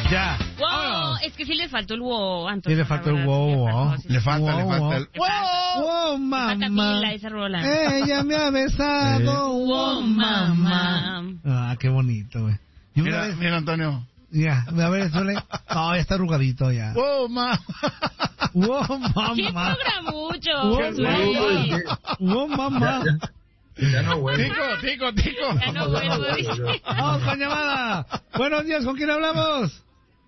Ya. Wow, Vámonos. es que sí le faltó el wow, Antonio. Sí, le faltó el wow. Le falta el... Wow, Falta mamá. pila esa rola. Ella me ha besado. Wow, mamá. Ah, qué bonito, güey. Y una vez... Mira, Antonio. Ya, a ver, suele... No, ya está arrugadito ya. Wow, ma. Wow, ¿Quién mamá. cobra mucho? Wow, mamá. Ya no vuelvo. Tico. Ya no vuelvo, dice. Vamos con llamada. Buenos días, ¿con quién hablamos?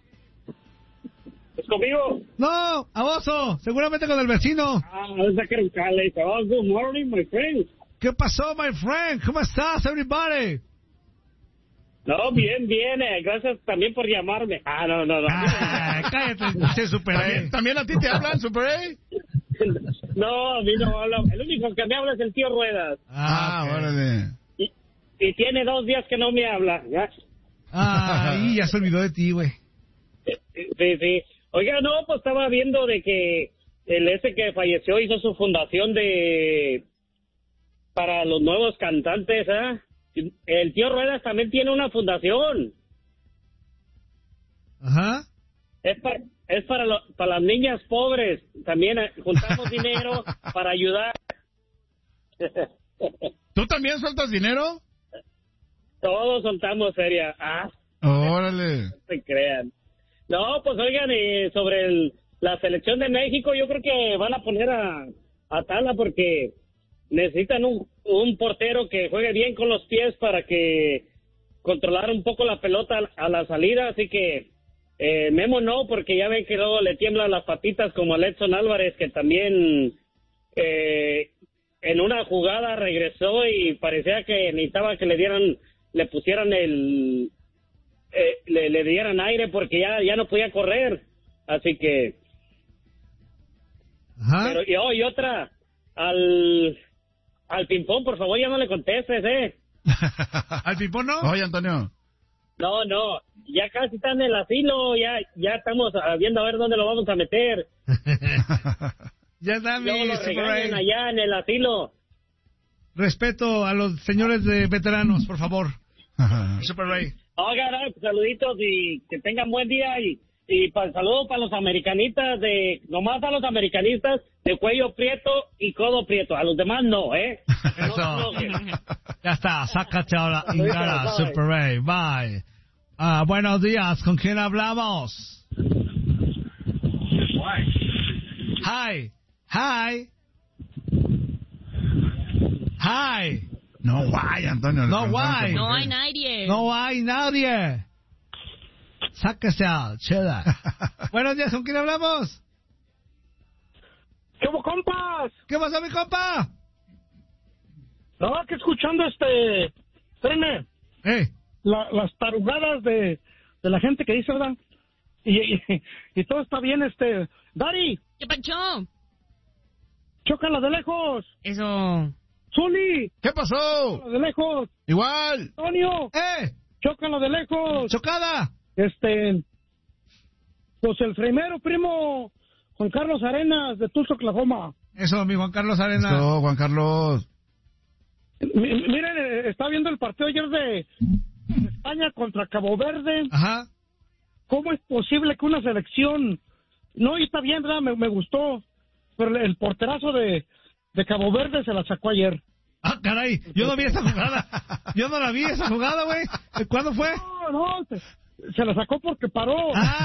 ¿Es conmigo? No, a Oso, seguramente con el vecino. Es de Cali. Good morning, my friend. ¿Qué pasó, my friend? ¿Cómo estás, everybody? No, bien. Gracias también por llamarme. No. Ah, cállate, se superé. ¿También a ti te hablan, Super A? No, a mí no habla. El único que me habla es el tío Ruedas. Ok. Órale. Y tiene 2 días que no me habla. ¿Ya? Y ya se olvidó de ti, güey. Sí. Oiga, no, pues estaba viendo de que el ese que falleció hizo su fundación para los nuevos cantantes, ¿eh? El tío Ruedas también tiene una fundación. Ajá. Es para las niñas pobres. También juntamos dinero para ayudar. ¿Tú también sueltas dinero? Todos soltamos feria. Órale. No se crean. No, pues oigan, sobre la selección de México, yo creo que van a poner a Tala porque necesitan un portero que juegue bien con los pies para que controlar un poco la pelota a la salida, así que Memo no, porque ya ven que luego le tiemblan las patitas como a Edson Álvarez, que también en una jugada regresó y parecía que necesitaba que le pusieran le dieran aire porque ya no podía correr, así que Ajá. pero y otra al Pimpón, por favor, ya no le contestes, ¿Al Pipón no? Oye, Antonio. No, ya casi está en el asilo, ya estamos viendo a ver dónde lo vamos a meter. Ya está mi Luego lo Super regañan A. allá en el asilo. Respeto a los señores de veteranos, por favor. Super A. Oigan, saluditos y que tengan buen día y saludo para los americanistas nomás a los americanistas de cuello prieto y codo prieto, a los demás no, Eso. Ya está, sácate ahora, Ingara, Super A, bye. Buenos días, ¿con quién hablamos? Hi. No, guay, Antonio. No, guay. No hay nadie. No hay nadie. Sáquese al chela. Buenos días, ¿con quién hablamos? ¿Qué hubo, compas? ¿Qué pasa, mi compa? No, que escuchando espérenme, las tarugadas de la gente que dice, ¿verdad? Y todo está bien, Dari, ¿Qué panchó? chócala de lejos. Eso. Zuli, ¿Qué pasó? chócala de lejos. Igual. Antonio, chócala de lejos. Chocada. Pues el primero primo Juan Carlos Arenas de Tulsa, Oklahoma. Eso, mi Juan Carlos Arena. Eso, Juan Carlos. Miren, estaba viendo el partido ayer de España contra Cabo Verde. Ajá. ¿Cómo es posible que una selección... No, y está bien, ¿verdad? Me gustó. Pero el porterazo de Cabo Verde se la sacó ayer. Ah, caray, yo no vi esa jugada. Yo no la vi esa jugada, güey. ¿Cuándo fue? No, se la sacó porque paró.